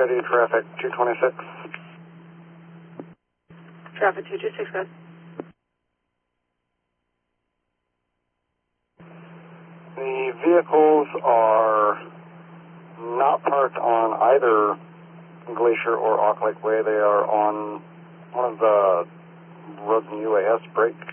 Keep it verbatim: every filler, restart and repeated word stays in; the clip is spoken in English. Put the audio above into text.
Cody, traffic two twenty-six. Traffic two twenty-six, guys. The vehicles are not parked on either Glacier or Auk Lake Way. They are on one of the roads in U A S break